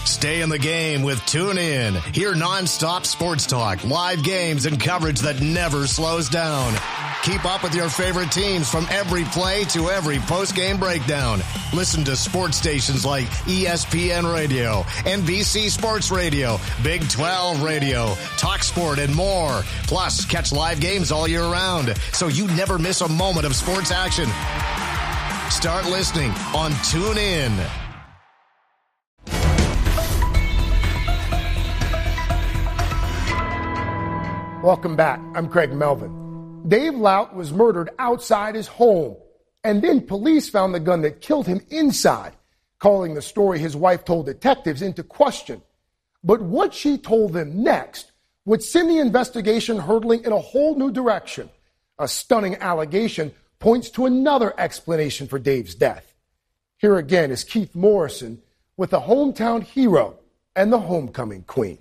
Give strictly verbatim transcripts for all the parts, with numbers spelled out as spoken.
Stay in the game with TuneIn. Hear nonstop sports talk, live games, and coverage that never slows down. Keep up with your favorite teams from every play to every post-game breakdown. Listen to sports stations like E S P N Radio, N B C Sports Radio, Big twelve Radio, TalkSport, and more. Plus, catch live games all year round, so you never miss a moment of sports action. Start listening on TuneIn. Welcome back. I'm Craig Melvin. Dave Lout was murdered outside his home, and then police found the gun that killed him inside, calling the story his wife told detectives into question. But what she told them next would send the investigation hurtling in a whole new direction. A stunning allegation points to another explanation for Dave's death. Here again is Keith Morrison with the hometown hero and the homecoming queen.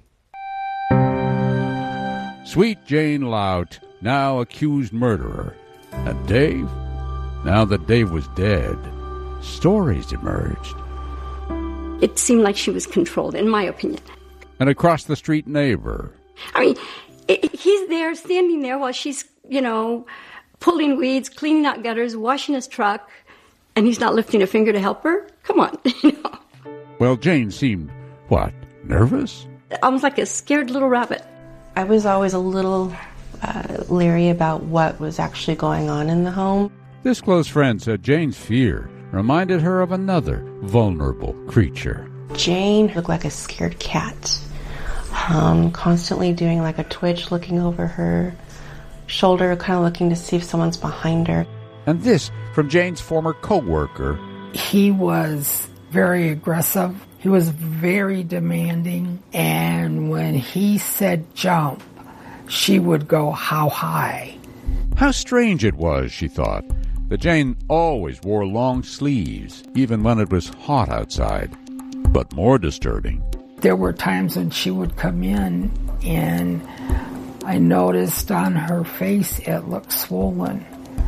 Sweet Jane Lout, now accused murderer. And Dave? Now that Dave was dead, stories emerged. It seemed like she was controlled, in my opinion. An across-the-street neighbor. I mean, it, he's there, standing there while she's, you know, pulling weeds, cleaning out gutters, washing his truck, and he's not lifting a finger to help her? Come on, you know. Well, Jane seemed, what, nervous? Almost like a scared little rabbit. I was always a little uh, leery about what was actually going on in the home. This close friend said Jane's fear reminded her of another vulnerable creature. Jane looked like a scared cat, um, constantly doing like a twitch, looking over her shoulder, kind of looking to see if someone's behind her. And this from Jane's former co-worker. He was very aggressive. He was very demanding, and when he said jump, she would go, how high? How strange it was, she thought, that Jane always wore long sleeves, even when it was hot outside. But more disturbing, there were times when she would come in, and I noticed on her face it looked swollen.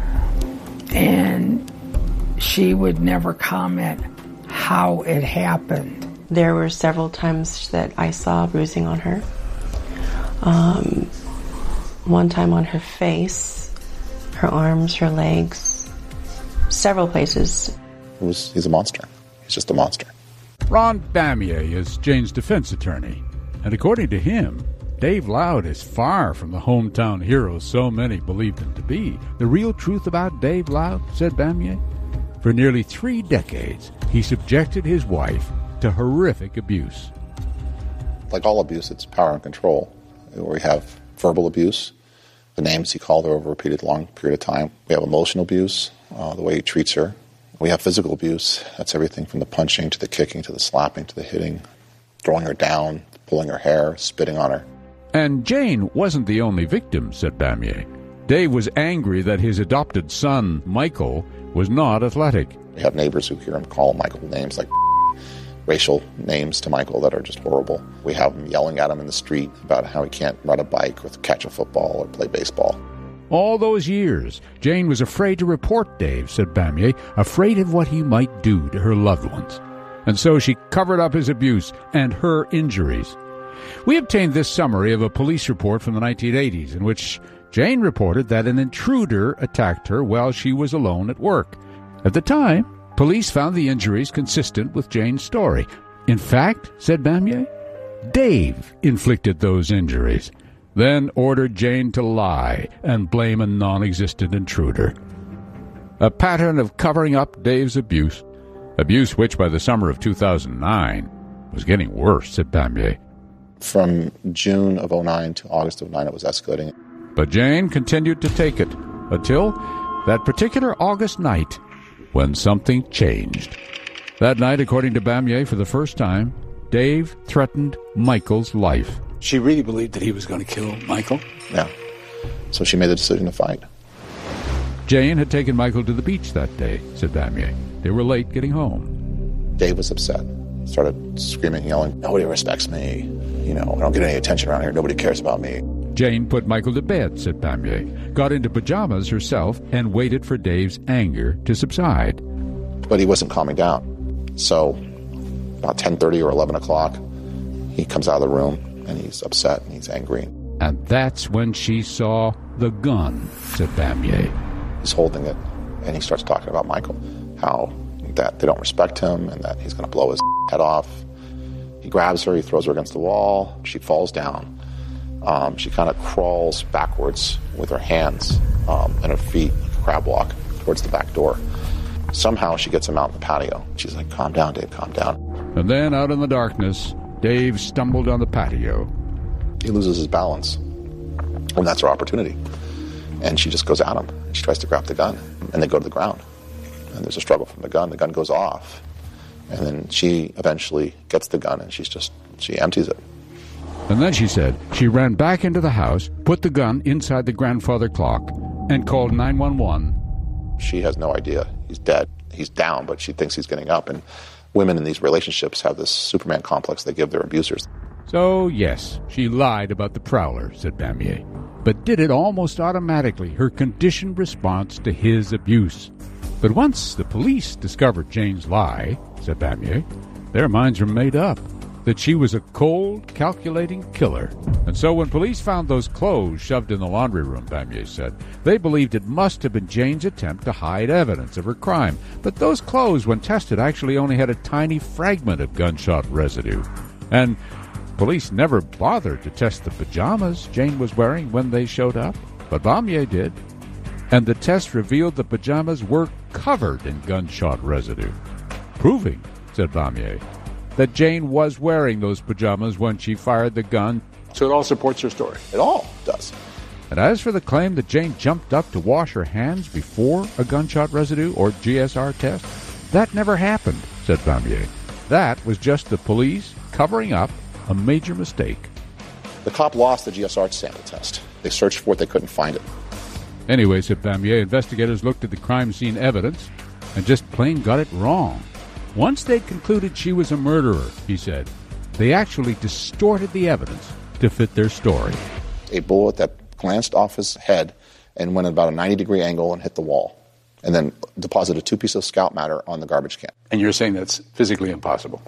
And she would never comment how it happened. There were several times that I saw bruising on her. Um, one time on her face, her arms, her legs, several places. It was, he's a monster. He's just a monster. Ron Bamier is Jane's defense attorney. And according to him, Dave Lout is far from the hometown hero so many believed him to be. The real truth about Dave Lout, said Bamier, for nearly three decades, he subjected his wife to horrific abuse. Like all abuse, it's power and control. We have verbal abuse, the names he called her over a repeated long period of time. We have emotional abuse, uh, the way he treats her. We have physical abuse. That's everything from the punching to the kicking to the slapping to the hitting, throwing her down, pulling her hair, spitting on her. And Jane wasn't the only victim, said Bamier. Dave was angry that his adopted son, Michael, was not athletic. We have neighbors who hear him call Michael names like racial names to Michael that are just horrible. We have him yelling at him in the street about how he can't ride a bike or catch a football or play baseball. All those years, Jane was afraid to report Dave, said Bamier, afraid of what he might do to her loved ones. And so she covered up his abuse and her injuries. We obtained this summary of a police report from the nineteen eighties in which Jane reported that an intruder attacked her while she was alone at work. At the time, police found the injuries consistent with Jane's story. In fact, said Bamier, Dave inflicted those injuries, then ordered Jane to lie and blame a non-existent intruder. A pattern of covering up Dave's abuse, abuse which by the summer of two thousand nine was getting worse, said Bamier. From June of oh nine to August of oh nine, it was escalating. But Jane continued to take it until that particular August night when something changed. That night, according to Bamier, for the first time, Dave threatened Michael's life. She really believed that he was going to kill Michael? Yeah. So she made the decision to fight. Jane had taken Michael to the beach that day, said Bamier. They were late getting home. Dave was upset. Started screaming, yelling, nobody respects me. You know, I don't get any attention around here. Nobody cares about me. Jane put Michael to bed, said Bamier, got into pajamas herself, and waited for Dave's anger to subside. But he wasn't calming down. So About ten thirty or eleven o'clock, he comes out of the room, and he's upset, and he's angry. And that's when she saw the gun, said Bamier. He's holding it, and he starts talking about Michael, how that they don't respect him, and that he's going to blow his head off. He grabs her, he throws her against the wall, she falls down. Um, she kind of crawls backwards with her hands um, and her feet, like a crab walk, towards the back door. Somehow she gets him out in the patio. She's like, calm down, Dave, calm down. And then out in the darkness, Dave stumbled on the patio. He loses his balance, and that's her opportunity. And she just goes at him. She tries to grab the gun, and they go to the ground. And there's a struggle from the gun. The gun goes off. And then she eventually gets the gun, and she's just, she empties it. And then she said she ran back into the house, put the gun inside the grandfather clock, and called nine one one. She has no idea. He's dead. He's down, but she thinks he's getting up. And women in these relationships have this Superman complex they give their abusers. So, yes, she lied about the prowler, said Bamier, but did it almost automatically, her conditioned response to his abuse. But once the police discovered Jane's lie, said Bamier, their minds were made up that she was a cold, calculating killer. And so when police found those clothes shoved in the laundry room, Bamier said, they believed it must have been Jane's attempt to hide evidence of her crime. But those clothes, when tested, actually only had a tiny fragment of gunshot residue. And police never bothered to test the pajamas Jane was wearing when they showed up, but Bamier did. And the test revealed the pajamas were covered in gunshot residue, proving, said Bamier, that Jane was wearing those pajamas when she fired the gun. So it all supports her story. It all does. And as for the claim that Jane jumped up to wash her hands before a gunshot residue or G S R test, that never happened, said Bamier. That was just the police covering up a major mistake. The cop lost the G S R sample test. They searched for it, they couldn't find it. Anyway, said Bamier, investigators looked at the crime scene evidence and just plain got it wrong. Once they'd concluded she was a murderer, he said, they actually distorted the evidence to fit their story. A bullet that glanced off his head and went at about a ninety-degree angle and hit the wall, and then deposited two pieces of scalp matter on the garbage can. And you're saying that's physically impossible?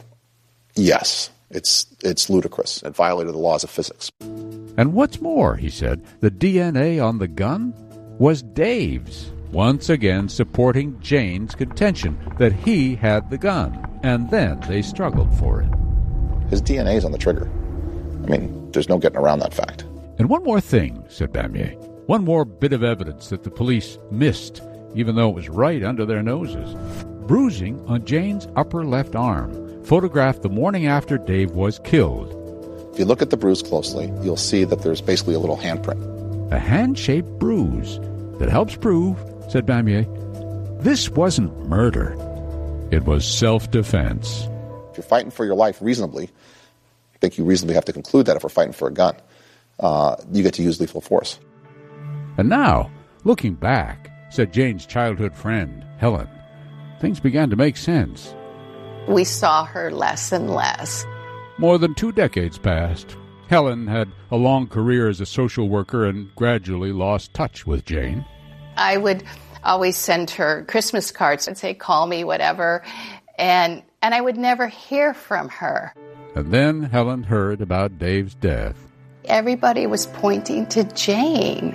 Yes. It's it's ludicrous. It violated the laws of physics. And what's more, he said, the D N A on the gun was Dave's, once again supporting Jane's contention that he had the gun, and then they struggled for it. His D N A is on the trigger. I mean, there's no getting around that fact. And one more thing, said Bamier, one more bit of evidence that the police missed, even though it was right under their noses. Bruising on Jane's upper left arm, photographed the morning after Dave was killed. If you look at the bruise closely, you'll see that there's basically a little handprint. A hand-shaped bruise that helps prove, said Bamier, this wasn't murder. It was self-defense. If you're fighting for your life reasonably, I think you reasonably have to conclude that if we're fighting for a gun, uh, you get to use lethal force. And now, looking back, said Jane's childhood friend, Helen, things began to make sense. We saw her less and less. More than two decades passed. Helen had a long career as a social worker and gradually lost touch with Jane. I would always send her Christmas cards and say, call me, whatever, and and I would never hear from her. And then Helen heard about Dave's death. Everybody was pointing to Jane,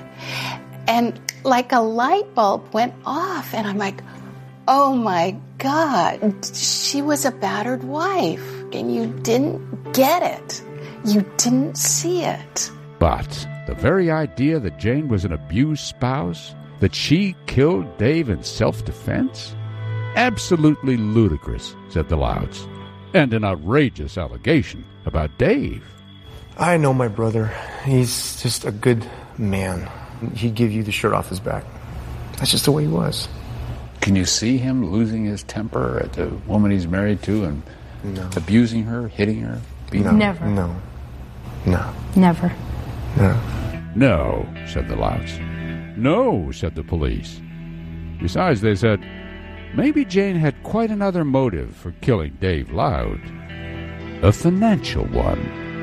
and like a light bulb went off, and I'm like, oh my God, she was a battered wife, and you didn't get it. You didn't see it. But the very idea that Jane was an abused spouse, that she killed Dave in self-defense? Absolutely ludicrous, said the Louds. And an outrageous allegation about Dave. I know my brother. He's just a good man. He'd give you the shirt off his back. That's just the way he was. Can you see him losing his temper at the woman he's married to and no. abusing her, hitting her, beating no, her? Never. No. No. Never. No. No, said the Louds. No, said the police. Besides, they said, maybe Jane had quite another motive for killing Dave Loud. A financial one.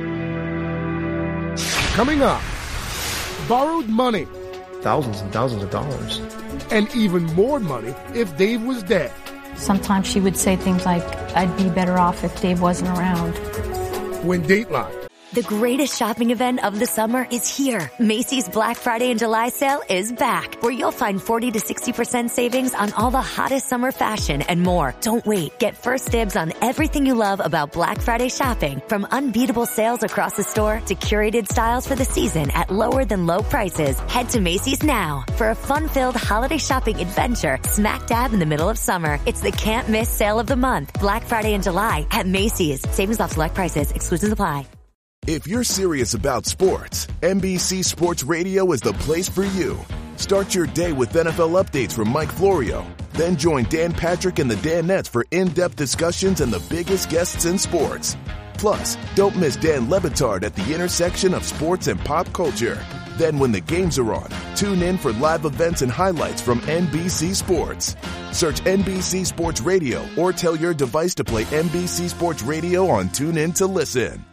Coming up, borrowed money. Thousands and thousands of dollars. And even more money if Dave was dead. Sometimes she would say things like, I'd be better off if Dave wasn't around. When Dateline. The greatest shopping event of the summer is here. Macy's Black Friday and July sale is back, where you'll find forty to sixty percent savings on all the hottest summer fashion and more. Don't wait. Get first dibs on everything you love about Black Friday shopping, from unbeatable sales across the store to curated styles for the season at lower than low prices. Head to Macy's now for a fun-filled holiday shopping adventure smack dab in the middle of summer. It's the can't miss sale of the month. Black Friday and July at Macy's. Savings off select prices. Exclusions apply. If you're serious about sports, N B C Sports Radio is the place for you. Start your day with N F L updates from Mike Florio. Then join Dan Patrick and the Danettes for in-depth discussions and the biggest guests in sports. Plus, don't miss Dan Lebitard at the intersection of sports and pop culture. Then when the games are on, tune in for live events and highlights from N B C Sports. Search N B C Sports Radio or tell your device to play N B C Sports Radio on TuneIn to listen.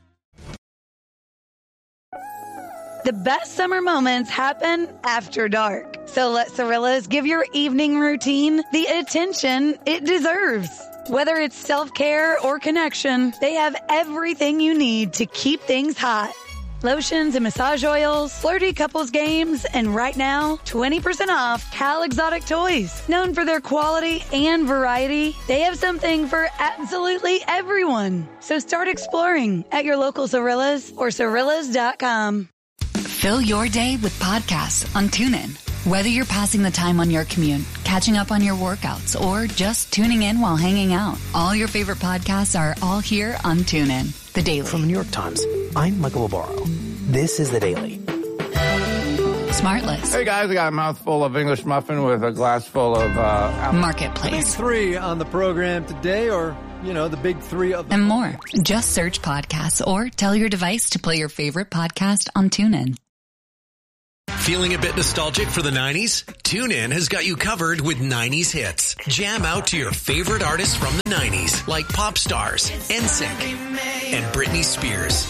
The best summer moments happen after dark. So let Cirillas give your evening routine the attention it deserves. Whether it's self-care or connection, they have everything you need to keep things hot. Lotions and massage oils, flirty couples games, and right now, twenty percent off Cal Exotic Toys. Known for their quality and variety, they have something for absolutely everyone. So start exploring at your local Cirillas or Cirillas dot com. Fill your day with podcasts on TuneIn. Whether you're passing the time on your commute, catching up on your workouts, or just tuning in while hanging out, all your favorite podcasts are all here on TuneIn. The Daily. From the New York Times, I'm Michael Lobaro. This is The Daily. Smartless. Hey guys, I got a mouthful of English muffin with a glass full of uh, Marketplace. Big three on the program today, or, you know, the big three of the and more. Just search podcasts or tell your device to play your favorite podcast on TuneIn. Feeling a bit nostalgic for the nineties? TuneIn has got you covered with nineties hits. Jam out to your favorite artists from the nineties, like pop stars, N Sync, and Britney Spears.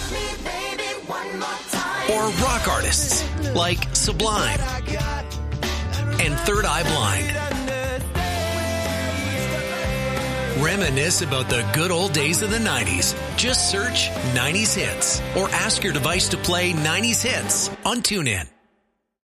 Or rock artists, like Sublime and Third Eye Blind. Reminisce about the good old days of the nineties. Just search nineties hits or ask your device to play nineties hits on TuneIn.